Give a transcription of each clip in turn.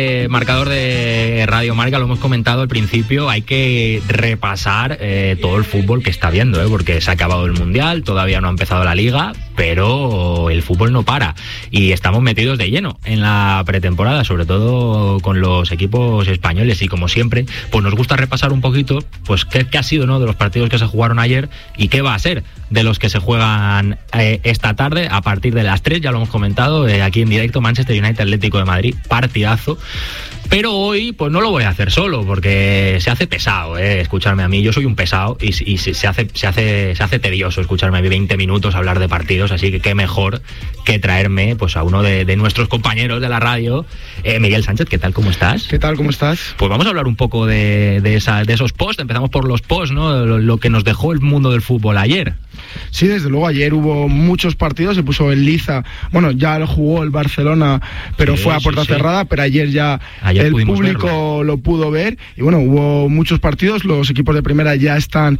Marcador de Radio Marca, lo hemos comentado al principio, hay que repasar todo el fútbol que está viendo, porque se ha acabado el Mundial, todavía no ha empezado la Liga, pero el fútbol no para y estamos metidos de lleno en la pretemporada, sobre todo con los equipos españoles, y como siempre, pues nos gusta repasar un poquito pues qué ha sido, ¿no?, de los partidos que se jugaron ayer y qué va a ser de los que se juegan esta tarde a partir de las 3, ya lo hemos comentado, aquí en directo, Manchester United Atlético de Madrid, partidazo. Pero hoy pues no lo voy a hacer solo, porque se hace pesado, escucharme a mí. Yo soy un pesado y se hace tedioso escucharme a mí 20 minutos hablar de partidos, así que qué mejor que traerme pues a uno de nuestros compañeros de la radio, Miguel Sánchez. ¿Qué tal? ¿Cómo estás? ¿Qué tal? ¿Cómo estás? Pues vamos a hablar un poco de esos posts. Empezamos por los posts, ¿no? Lo que nos dejó el mundo del fútbol ayer. Sí, desde luego, ayer hubo muchos partidos, se puso el Liza, bueno, ya lo jugó el Barcelona, pero fue a puerta cerrada, pero ayer el público lo pudo ver, y bueno, hubo muchos partidos, los equipos de primera ya están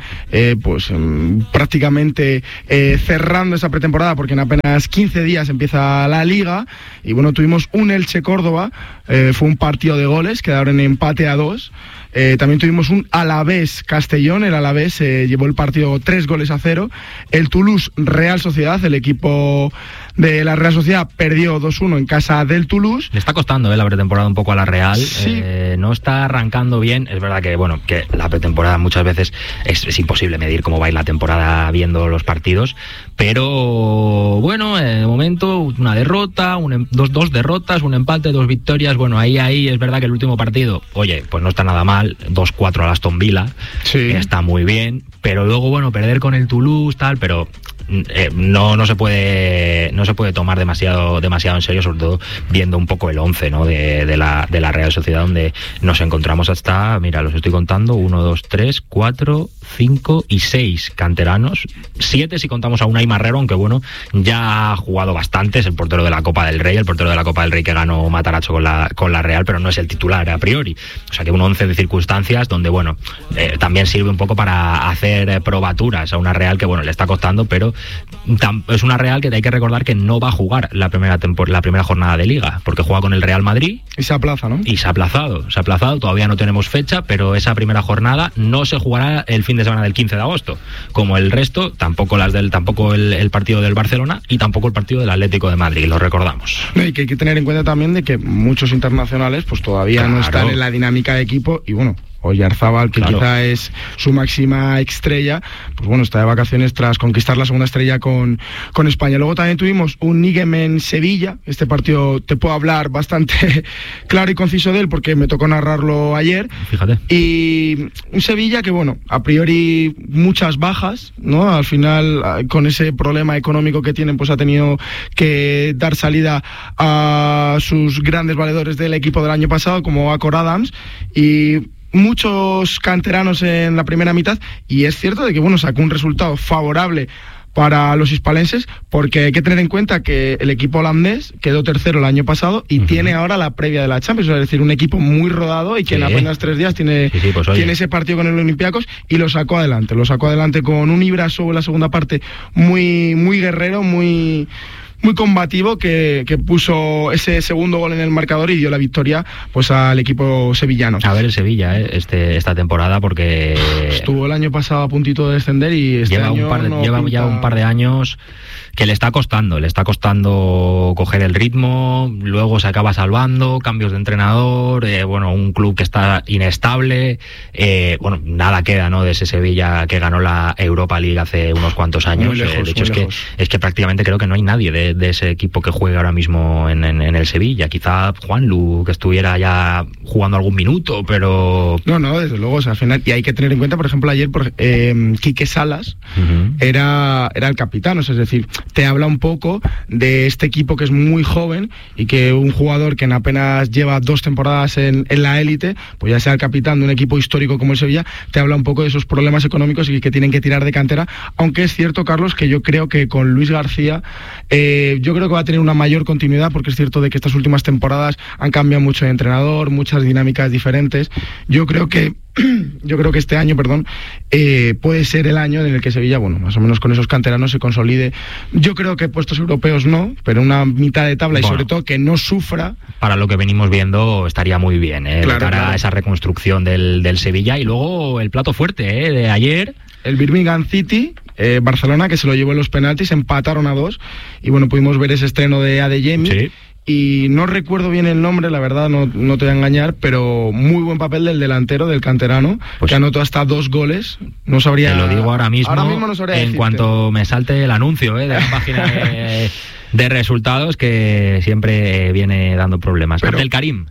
prácticamente cerrando esa pretemporada, porque en apenas 15 días empieza la Liga, y bueno, tuvimos un Elche-Córdoba, fue un partido de goles, quedaron en empate a 2. También tuvimos un Alavés-Castellón, el Alavés llevó el partido 3-0. El Toulouse-Real Sociedad, el equipo de la Real Sociedad perdió 2-1 en casa del Toulouse. Le está costando la pretemporada un poco a la Real, sí. No está arrancando bien. Es verdad que que la pretemporada muchas veces es imposible medir cómo va a ir la temporada viendo los partidos, pero bueno, de momento una derrota, dos derrotas, un empate, 2 victorias. Bueno, ahí es verdad que el último partido, oye, pues no está nada mal, 2-4 al Aston Villa, sí. Está muy bien, pero luego bueno, perder con el Toulouse tal, pero no se puede tomar demasiado en serio, sobre todo viendo un poco el 11, ¿no?, de la Real Sociedad, donde nos encontramos hasta, mira, los estoy contando, 1, 2, 3, 4, 5 y 6 canteranos, 7 si contamos a Unai Marrero, aunque bueno, ya ha jugado bastante, es el portero de la Copa del Rey, que ganó Matarazzo con la Real, pero no es el titular a priori, o sea que un 11 de circunstancias donde bueno, también sirve un poco para hacer probaturas a una Real que bueno, le está costando, pero es una Real que hay que recordar que no va a jugar la primera jornada de Liga, porque juega con el Real Madrid y se aplaza, ¿no? Y se ha aplazado, todavía no tenemos fecha, pero esa primera jornada no se jugará el fin de semana del 15 de agosto, como el resto, tampoco el partido del Barcelona y tampoco el partido del Atlético de Madrid, lo recordamos. Y que hay que tener en cuenta también de que muchos internacionales pues todavía no están en la dinámica de equipo, y bueno, Oyarzábal, que quizá es su máxima estrella, pues bueno, está de vacaciones tras conquistar la segunda estrella con España. Luego también tuvimos un Nîmes-Sevilla. Este partido te puedo hablar bastante claro y conciso de él, porque me tocó narrarlo ayer. Fíjate. Y un Sevilla que, bueno, a priori muchas bajas, ¿no? Al final, con ese problema económico que tienen, pues ha tenido que dar salida a sus grandes valedores del equipo del año pasado, como Acor Adams, y muchos canteranos en la primera mitad, y es cierto de que bueno, sacó un resultado favorable para los hispalenses, porque hay que tener en cuenta que el equipo holandés quedó tercero el año pasado y tiene ahora la previa de la Champions, es decir, un equipo muy rodado y que en apenas 3 días tiene ese partido con el Olympiacos, y lo sacó adelante con un Ibrahimovic en la segunda parte muy, muy guerrero, muy combativo, que puso ese segundo gol en el marcador y dio la victoria pues al equipo sevillano. A ver el Sevilla esta temporada, porque estuvo el año pasado a puntito de descender y lleva un par de años que le está costando coger el ritmo, luego se acaba salvando, cambios de entrenador, un club que está inestable, nada queda, ¿no?, de ese Sevilla que ganó la Europa League hace unos cuantos años. De hecho es que prácticamente creo que no hay nadie de ese equipo que juegue ahora mismo en el Sevilla. Quizá Juanlu, que estuviera ya jugando algún minuto, pero no, desde luego, o sea, al final, y hay que tener en cuenta, por ejemplo, ayer Quique Salas era el capitán, o sea, es decir, te habla un poco de este equipo que es muy joven y que un jugador que en apenas lleva 2 temporadas en la élite, pues ya sea el capitán de un equipo histórico como el Sevilla, te habla un poco de esos problemas económicos y que tienen que tirar de cantera, aunque es cierto, Carlos, que yo creo que con Luis García Yo creo que va a tener una mayor continuidad, porque es cierto de que estas últimas temporadas han cambiado mucho de entrenador, muchas dinámicas diferentes. Yo creo que este año, puede ser el año en el que Sevilla, más o menos con esos canteranos se consolide. Yo creo que puestos europeos no, pero una mitad de tabla y sobre todo que no sufra. Para lo que venimos viendo estaría muy bien, claro. A esa reconstrucción del Sevilla. Y luego el plato fuerte de ayer. El Birmingham City, Barcelona, que se lo llevó en los penaltis, empataron a 2. Y pudimos ver ese estreno de Adeyemi. Sí. Y no recuerdo bien el nombre, la verdad, no te voy a engañar, pero muy buen papel del delantero, del canterano, que anotó hasta 2 goles. No sabría... Te lo digo ahora mismo no sabría en decirte. Cuanto me salte el anuncio de la página de resultados, que siempre viene dando problemas. Pero, Abdelkarim,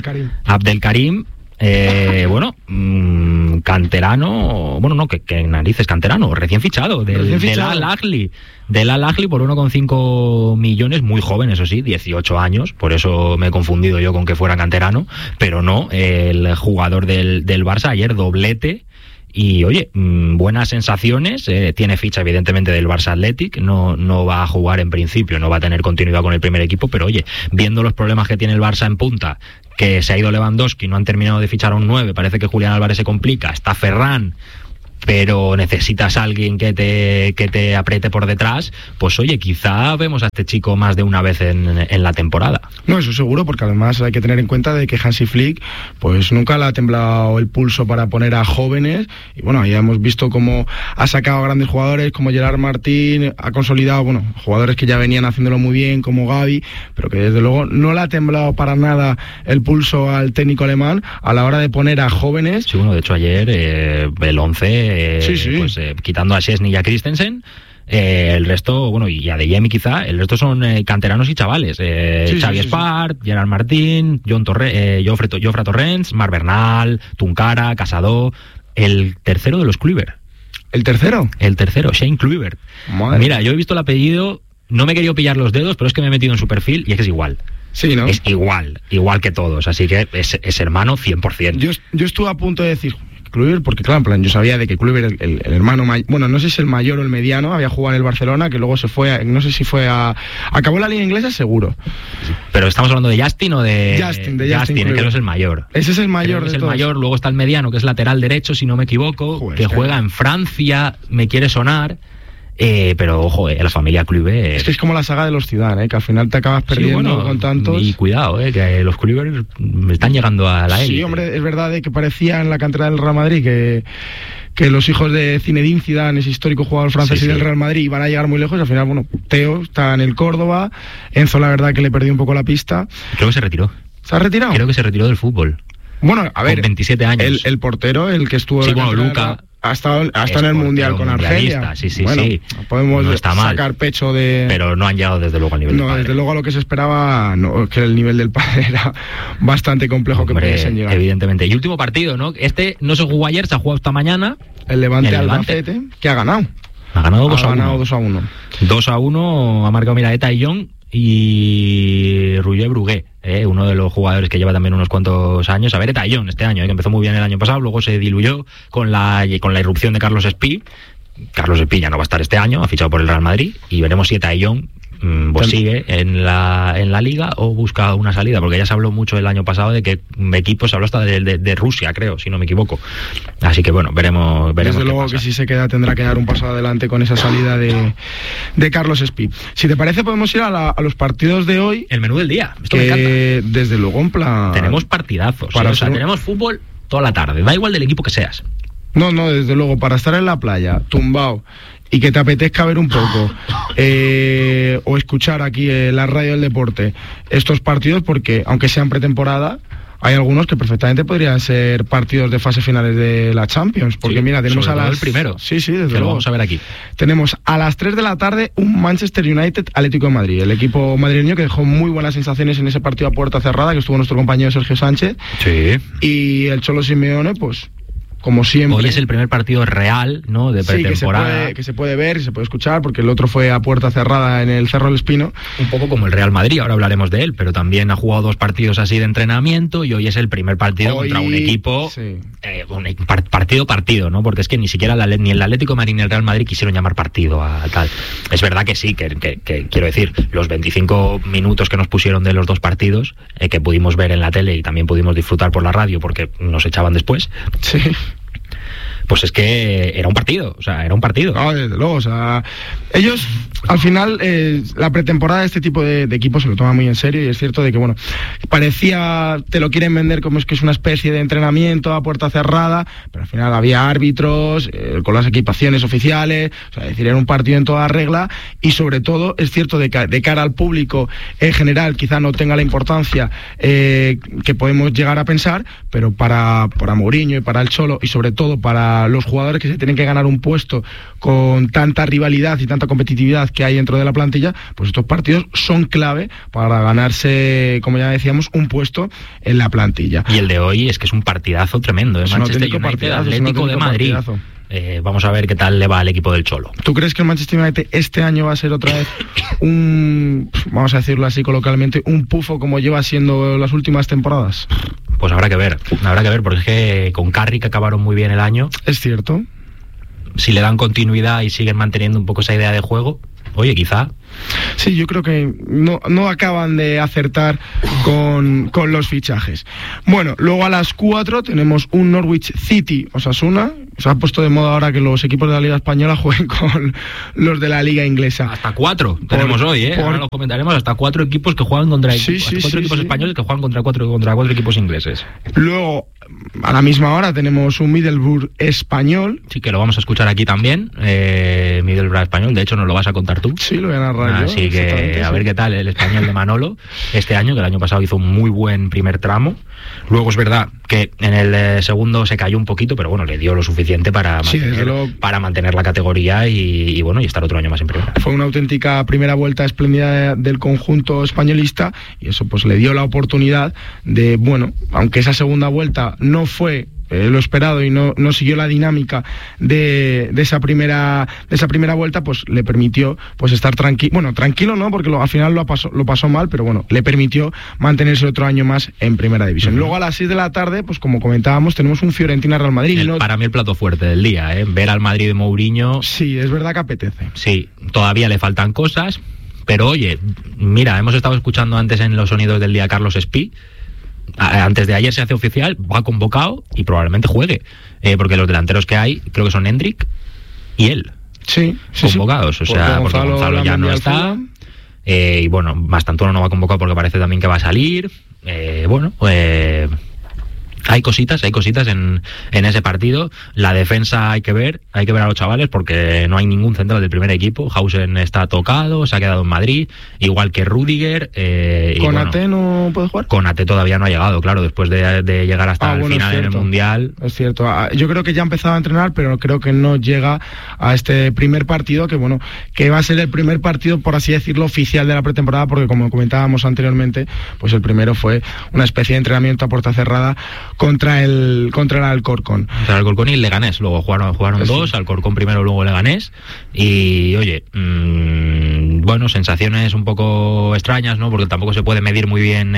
canterano, que narices, canterano, recién fichado, del Al-Ahly por 1,5 millones, muy joven, eso sí, 18 años, por eso me he confundido yo con que fuera canterano, pero no, el jugador del Barça, ayer doblete. Y oye, buenas sensaciones, tiene ficha evidentemente del Barça Athletic, no va a jugar en principio, no va a tener continuidad con el primer equipo, pero oye, viendo los problemas que tiene el Barça en punta, que se ha ido Lewandowski, no han terminado de fichar a un 9, parece que Julián Álvarez se complica, está Ferran, pero necesitas a alguien que te apriete por detrás, pues oye, quizá vemos a este chico más de una vez en la temporada. No, eso seguro, porque además hay que tener en cuenta de que Hansi Flick pues nunca le ha temblado el pulso para poner a jóvenes, y ya hemos visto cómo ha sacado a grandes jugadores como Gerard Martín, ha consolidado jugadores que ya venían haciéndolo muy bien como Gavi, pero que desde luego no le ha temblado para nada el pulso al técnico alemán a la hora de poner a jóvenes. Sí, de hecho ayer el 11 quitando a Szczesny y a Christensen, el resto, y a Adeyemi quizá, el resto son canteranos y chavales. Xavi Espart, Gerard Martín, Jofre Torrents, Marc Bernal, Tunkara, Casado, el tercero de los Kluivert. ¿El tercero? El tercero, Shane Kluivert. Mira, yo he visto el apellido, no me he querido pillar los dedos, pero es que me he metido en su perfil y es que es igual. Sí, ¿no? Es igual que todos, así que es hermano 100%. Yo estuve a punto de decir Kluivert, porque claro, en plan, yo sabía de que Kluivert, el hermano mayor, no sé si el mayor o el mediano, había jugado en el Barcelona, que luego se fue, no sé si fue acabó la liga inglesa, seguro. Pero estamos hablando de Justin o de Justin, que no es el mayor. Ese es el mayor. Es el mayor, luego está el mediano, que es lateral derecho, si no me equivoco, que juega en Francia, me quiere sonar. Pero ojo, la familia Kluivert es que es como la saga de los Zidane, que al final te acabas perdiendo con tantos. Y cuidado, que los Kluivert están llegando a la élite. Sí, hombre, es verdad que parecía en la cantera del Real Madrid que los hijos de Zinedine Zidane, ese histórico jugador francés y del Real Madrid, iban a llegar muy lejos. Al final, Teo está en el Córdoba, Enzo la verdad que le perdió un poco la pista. Creo que se retiró. ¿Se ha retirado? Creo que se retiró del fútbol. A ver, con 27 años. El portero, el que estuvo... Sí, Luca... Ha estado en el Mundial con Argelia. Sí. Podemos no está sacar mal, pecho de... Pero no han llegado desde luego al nivel del padre. Desde luego a lo que se esperaba, que el nivel del padre era bastante complejo. Hombre, que pudiesen llegar. Evidentemente. Y último partido, ¿no? Este no se jugó ayer, se ha jugado esta mañana. El Levante Albacete, que ha ganado. Ha ganado 2-1. 2-1. 2-1, ha marcado Eta y Young y Roger Brugué, uno de los jugadores que lleva también unos cuantos años. A ver, Eta y Young este año, que empezó muy bien el año pasado, luego se diluyó con la irrupción de Carlos Espí. Carlos Espí ya no va a estar este año, ha fichado por el Real Madrid, y veremos si Eta y Young sigue en la liga o busca una salida, porque ya se habló mucho el año pasado de que equipos, se habló hasta de Rusia, creo, si no me equivoco. Así que veremos. Desde luego que si se queda tendrá que dar un paso adelante con esa salida de Carlos Espí. Si te parece podemos ir a los partidos de hoy. El menú del día, esto me encanta. Desde luego en plan... Tenemos partidazos, tenemos fútbol toda la tarde, da igual del equipo que seas. No, desde luego, para estar en la playa, tumbado, y que te apetezca ver un poco o escuchar aquí la radio del deporte estos partidos, porque aunque sean pretemporada, hay algunos que perfectamente podrían ser partidos de fase finales de la Champions, porque mira, tenemos el primero. Sí, desde luego. Lo vamos a ver aquí. Tenemos a las 3 de la tarde un Manchester United Atlético de Madrid, el equipo madrileño que dejó muy buenas sensaciones en ese partido a puerta cerrada, que estuvo nuestro compañero Sergio Sánchez. Sí. Y el Cholo Simeone, pues como siempre. Hoy es el primer partido real, ¿no?, de pretemporada. Sí, que se puede ver y se puede escuchar, porque el otro fue a puerta cerrada en el Cerro del Espino. Un poco como el Real Madrid, ahora hablaremos de él, pero también ha jugado 2 partidos así de entrenamiento y hoy es el primer partido contra un equipo, partido, ¿no? Porque es que ni siquiera ni el Atlético de Madrid ni el Real Madrid quisieron llamar partido a tal. Es verdad que sí, que quiero decir, los 25 minutos que nos pusieron de los 2 partidos, que pudimos ver en la tele y también pudimos disfrutar por la radio porque nos echaban después. Sí. Pues es que era un partido, No, desde luego, ellos, al final, la pretemporada de este tipo de equipos se lo toman muy en serio y es cierto de que, bueno, te lo quieren vender como es que es una especie de entrenamiento a puerta cerrada, pero al final había árbitros, con las equipaciones oficiales, es decir, era un partido en toda regla y sobre todo es cierto de cara al público en general quizá no tenga la importancia que podemos llegar a pensar, pero para Mourinho y para el Cholo y sobre todo para los jugadores que se tienen que ganar un puesto con tanta rivalidad y tanta competitividad que hay dentro de la plantilla, pues estos partidos son clave para ganarse, como ya decíamos, un puesto en la plantilla. Y el de hoy es que es un partidazo tremendo, Manchester United, Atlético de Madrid. Vamos a ver qué tal le va al equipo del Cholo. ¿Tú crees que el Manchester United este año va a ser otra vez vamos a decirlo así coloquialmente, un pufo como lleva siendo las últimas temporadas? Pues habrá que ver, porque es que con Carrick acabaron muy bien el año. Es cierto. Si le dan continuidad y siguen manteniendo un poco esa idea de juego, oye, quizá. Sí, yo creo que no acaban de acertar con los fichajes. Bueno, luego a las 4 tenemos un Norwich City Osasuna. Se ha puesto de moda ahora que los equipos de la Liga Española jueguen con los de la Liga Inglesa. Hasta 4 tenemos hoy, ahora lo comentaremos, hasta 4 equipos que juegan contra equipos españoles que juegan contra cuatro equipos ingleses. Luego, a la misma hora tenemos un Middlesbrough español. Sí, que lo vamos a escuchar aquí también, Middlesbrough español, de hecho nos lo vas a contar tú. Sí, lo voy a narrar yo. Así que a ver qué tal el español de Manolo este año, que el año pasado hizo un muy buen primer tramo. Luego es verdad que en el segundo se cayó un poquito, pero bueno, le dio lo suficiente para mantener la categoría y bueno, y estar otro año más en primera. Fue una auténtica primera vuelta espléndida del conjunto españolista y eso pues le dio la oportunidad de, bueno, aunque esa segunda vuelta no fue lo esperado y no siguió la dinámica de esa primera vuelta, pues le permitió pues estar tranquilo no, porque al final lo pasó mal, pero bueno, le permitió mantenerse otro año más en primera división. Luego a las 6 de la tarde, pues como comentábamos, tenemos un Fiorentina-Real Madrid. Para mí el plato fuerte del día, ver al Madrid de Mourinho. Sí, es verdad que apetece. Sí, todavía le faltan cosas, pero oye, mira, hemos estado escuchando antes en los sonidos del día a Carlos Espí. Antes de ayer se hace oficial, va convocado y probablemente juegue, porque los delanteros que hay creo que son Hendrik y él convocados, sí. O sea, porque Gonzalo ya no está, y bueno, Mastantuono no va convocado porque parece también que va a salir, hay cositas en ese partido. La defensa hay que ver a los chavales porque no hay ningún central del primer equipo. Hausen está tocado, se ha quedado en Madrid, igual que Rüdiger. ¿Konate no puede jugar? Konate todavía no ha llegado, claro, después de llegar hasta el final en el Mundial. Es cierto, yo creo que ya ha empezado a entrenar, pero creo que no llega a este primer partido, que va a ser el primer partido, por así decirlo, oficial de la pretemporada, porque como comentábamos anteriormente, pues el primero fue una especie de entrenamiento a puerta cerrada contra el Alcorcón. Contra el Alcorcón y el Leganés. Luego jugaron dos, Alcorcón primero, luego Leganés. Y oye, bueno, sensaciones un poco extrañas, ¿no? Porque tampoco se puede medir muy bien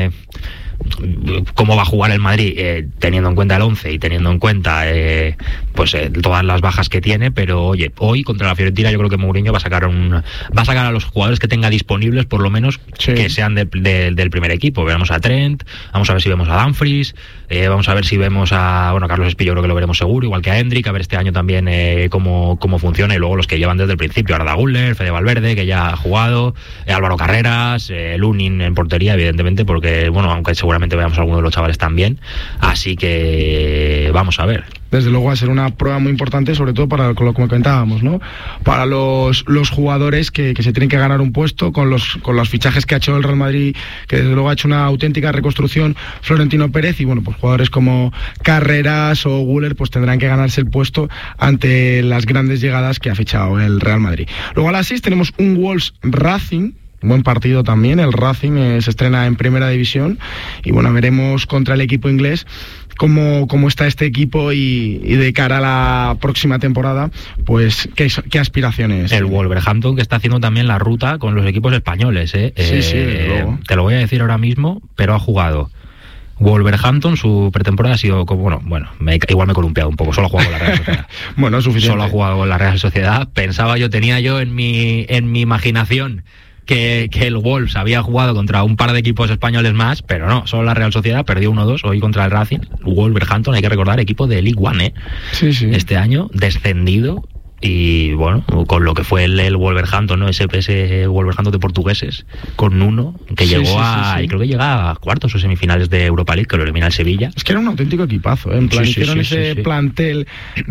cómo va a jugar el Madrid, teniendo en cuenta el 11 y teniendo en cuenta todas las bajas que tiene, pero oye, hoy contra la Fiorentina yo creo que Mourinho va a sacar a los jugadores que tenga disponibles, por lo menos que sean del primer equipo. Veremos a Trent, vamos a ver si vemos a Dumfries, vamos a ver si vemos a Carlos Espí, yo creo que lo veremos seguro, igual que a Hendrik, a ver este año también cómo funciona, y luego los que llevan desde el principio, Arda Güler, Fede Valverde, que ya ha jugado, Álvaro Carreras, Lunin en portería, evidentemente, porque bueno, aunque seguramente veamos a alguno de los chavales también, así que vamos a ver. Desde luego va a ser una prueba muy importante, sobre todo para, como comentábamos, ¿no? Para los jugadores que se tienen que ganar un puesto con los fichajes que ha hecho el Real Madrid, que desde luego ha hecho una auténtica reconstrucción Florentino Pérez, y bueno, pues jugadores como Carreras o Güler pues tendrán que ganarse el puesto ante las grandes llegadas que ha fichado el Real Madrid. Luego a las 6 tenemos un Wolves Racing, buen partido también. El Racing se estrena en Primera División y bueno, veremos contra el equipo inglés cómo está este equipo y de cara a la próxima temporada, pues qué aspiraciones. El Wolverhampton, que está haciendo también la ruta con los equipos españoles, ¿eh? Sí, luego. Te lo voy a decir ahora mismo, pero ha jugado Wolverhampton, su pretemporada ha sido como, igual me he columpiado un poco, solo ha jugado con la Real Sociedad. Bueno, suficiente. Solo ha jugado con la Real Sociedad. Tenía yo en mi imaginación que el Wolves había jugado contra un par de equipos españoles más, pero no, solo la Real Sociedad perdió 1-2 hoy contra el Racing. Wolverhampton, hay que recordar, equipo de League One, Sí. Este año, descendido. Y bueno, con lo que fue el Wolverhampton, ¿no? Ese Wolverhampton de portugueses, con Nuno, que llegó y creo que llega a cuartos o semifinales de Europa League, que lo elimina el Sevilla. Es que era un auténtico equipazo, En plan, hicieron ese plantel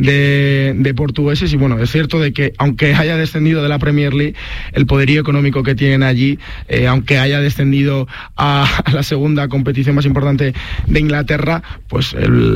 de portugueses, y bueno, es cierto de que aunque haya descendido de la Premier League, el poderío económico que tienen allí, aunque haya descendido a la segunda competición más importante de Inglaterra, pues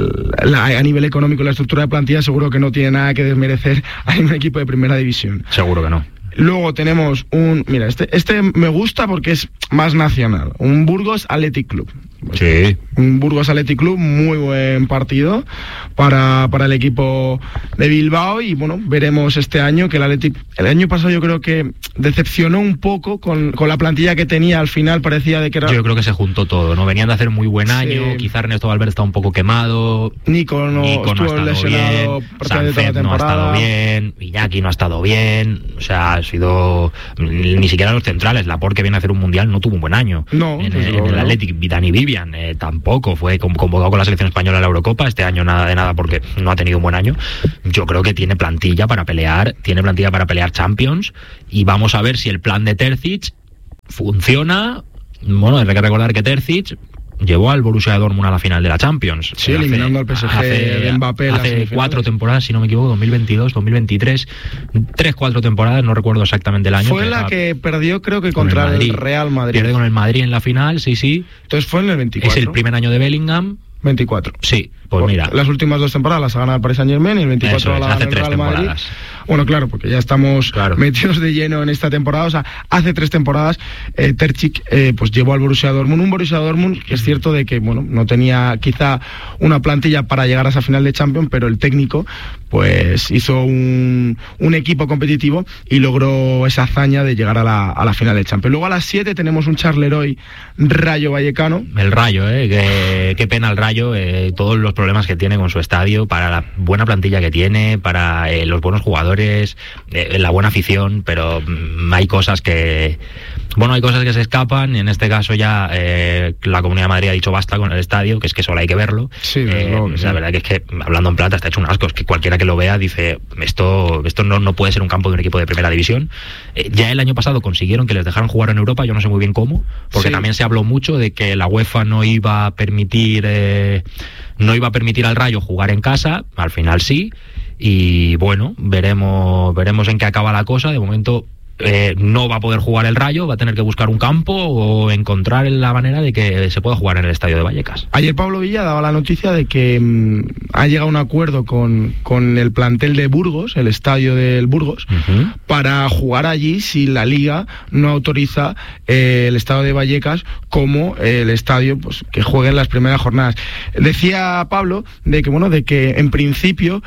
a nivel económico, la estructura de plantilla seguro que no tiene nada que desmerecer a un equipo de Primera División. Seguro que no. Luego tenemos mira, este me gusta porque es más nacional, un Burgos Athletic Club. Sí. Un Burgos Athletic Club, muy buen partido para el equipo de Bilbao, y bueno, veremos este año que el año pasado yo creo que decepcionó un poco con la plantilla que tenía. Al final parecía de que era... Yo creo que se juntó todo, ¿no? Venían de hacer muy buen año, quizá Ernesto Valverde está un poco quemado, Nico no estuvo lesionado bien, prácticamente toda la temporada. No ha estado bien, Iñaki no ha estado bien, o sea, ha sido ni siquiera los centrales. Laporte, que viene a hacer un mundial, no tuvo un buen año. No, en el Athletic. Dani Vivian tampoco fue convocado con la selección española a la Eurocopa. Este año nada de nada porque no ha tenido un buen año. Yo creo que tiene plantilla para pelear Champions, y vamos a ver si el plan de Terzic funciona. Bueno, hay que recordar que Terzic llevó al Borussia Dortmund a la final de la Champions. Sí, eliminando al PSG de Mbappé. Hace 4 temporadas, si no me equivoco, 2022, 2023, 3-4 temporadas, no recuerdo exactamente el año. Fue la que perdió, creo que contra el Real Madrid. Pierde con el Madrid en la final, sí. Entonces fue en el 24. Es el primer año de Bellingham. 24. Sí, pues mira. Las últimas 2 temporadas las ha ganado el Paris Saint-Germain y el 24 la gana el Real Madrid. Bueno, claro, porque ya estamos metidos de lleno en esta temporada. O sea, hace 3 temporadas Terzic pues llevó al Borussia Dortmund. Un Borussia Dortmund que es cierto de que, bueno, no tenía quizá una plantilla para llegar a esa final de Champions, pero el técnico pues hizo un equipo competitivo y logró esa hazaña de llegar a la final de Champions. Luego a las 7 tenemos un Charleroi Rayo Vallecano. El Rayo, qué pena el Rayo, todos los problemas que tiene con su estadio, para la buena plantilla que tiene, para los buenos jugadores, la buena afición, pero hay cosas que se escapan, y en este caso ya la Comunidad de Madrid ha dicho basta con el estadio, que es que solo hay que verlo. Sí, la verdad que es que, hablando en plata, está hecho un asco. Es que cualquiera que lo vea dice, esto no puede ser un campo de un equipo de Primera División. Ya el año pasado consiguieron que les dejaran jugar en Europa, yo no sé muy bien cómo, porque también se habló mucho de que la UEFA no iba a permitir al Rayo jugar en casa. Al final sí, y bueno, veremos en qué acaba la cosa. De momento no va a poder jugar el Rayo, va a tener que buscar un campo o encontrar la manera de que se pueda jugar en el estadio de Vallecas. Ayer Pablo Villa daba la noticia de que ha llegado a un acuerdo con el plantel de Burgos, el estadio del Burgos, para jugar allí si la Liga no autoriza el estadio de Vallecas como el estadio pues que juegue en las primeras jornadas. Decía Pablo de que en principio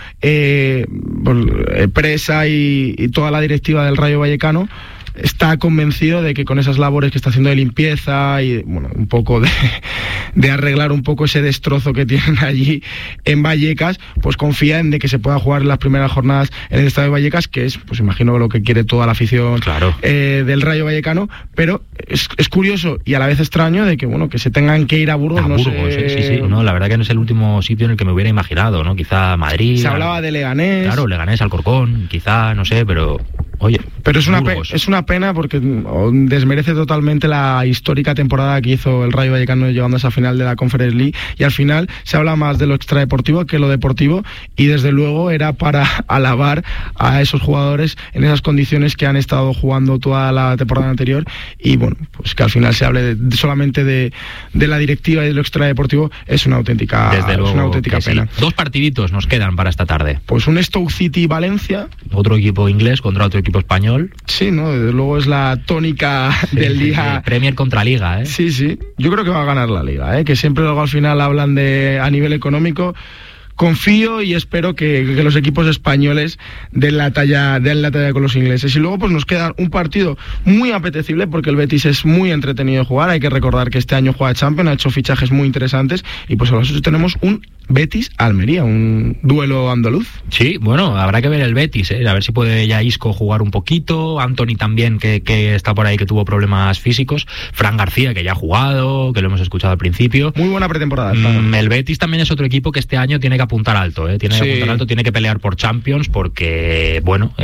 Presa y toda la directiva del Rayo Vallecano está convencido de que con esas labores que está haciendo de limpieza y bueno, un poco de arreglar un poco ese destrozo que tienen allí en Vallecas, pues confía en de que se pueda jugar en las primeras jornadas en el estadio de Vallecas, que es, pues imagino, lo que quiere toda la afición del Rayo Vallecano. Pero es curioso y a la vez extraño de que bueno, que se tengan que ir a Burgos. Sí, no, la verdad que no es el último sitio en el que me hubiera imaginado, ¿no? Quizá Madrid. Se hablaba de Leganés. Claro, Leganés, Alcorcón, quizá, no sé, pero oye. Pero es una pena porque desmerece totalmente la histórica temporada que hizo el Rayo Vallecano llegando a esa final de la Conference League, y al final se habla más de lo extradeportivo que lo deportivo, y desde luego era para alabar a esos jugadores en esas condiciones que han estado jugando toda la temporada anterior, y bueno, pues que al final se hable solamente de la directiva y de lo extradeportivo es una auténtica pena. Sí. 2 partiditos nos quedan para esta tarde. Pues un Stoke City Valencia, otro equipo inglés contra otro equipo español. español. Sí, ¿no? Desde luego es la tónica del día. Premier contra Liga, ¿eh? Sí, sí. Yo creo que va a ganar la Liga, ¿eh? Que siempre luego al final hablan de a nivel económico. Confío y espero que los equipos españoles den la talla con los ingleses. Y luego pues nos queda un partido muy apetecible porque el Betis es muy entretenido de jugar. Hay que recordar que este año juega Champions, ha hecho fichajes muy interesantes y pues a las 8 tenemos un Betis-Almería, un duelo andaluz. Sí, bueno, habrá que ver el Betis, a ver si puede ya Isco jugar un poquito, Anthony también, que está por ahí, que tuvo problemas físicos, Fran García, que ya ha jugado, que lo hemos escuchado al principio. Muy buena pretemporada. El Betis también es otro equipo que este año tiene que apuntar alto, tiene que apuntar alto, tiene que pelear por Champions, porque, bueno,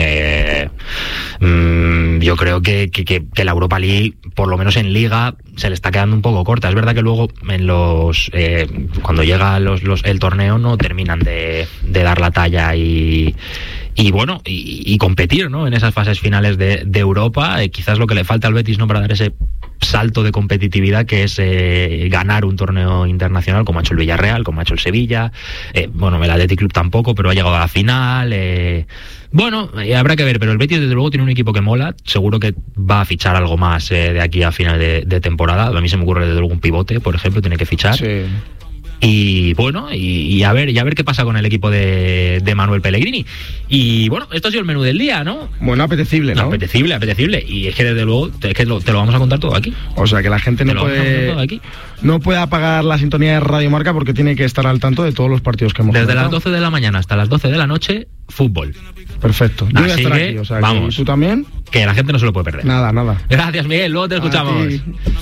yo creo que la Europa League, por lo menos en Liga, se le está quedando un poco corta. Es verdad que luego en los cuando llega el torneo no terminan de dar la talla y bueno, y competir, ¿no? En esas fases finales de Europa. Quizás lo que le falta al Betis, ¿no?, para dar ese salto de competitividad, que es ganar un torneo internacional, como ha hecho el Villarreal, como ha hecho el Sevilla. Bueno, el Athletic Club tampoco, pero ha llegado a la final. Bueno, habrá que ver, pero el Betis desde luego tiene un equipo que mola. Seguro que va a fichar algo más de aquí a final de temporada. A mí se me ocurre desde luego un pivote, por ejemplo, tiene que fichar. Sí. Y bueno, y a ver qué pasa con el equipo de Manuel Pellegrini. Y bueno, esto ha sido el menú del día, ¿no? Bueno, apetecible, ¿no? Apetecible. Y es que desde luego te lo vamos a contar todo aquí. O sea, que la gente no puede apagar la sintonía de Radio Marca porque tiene que estar al tanto de todos los partidos que hemos Desde las 12 de la mañana hasta las 12 de la noche, fútbol. Perfecto. Yo voy a estar aquí, o sea, vamos. ¿tú también? Que la gente no se lo puede perder. Nada. Gracias, Miguel. Luego te escuchamos.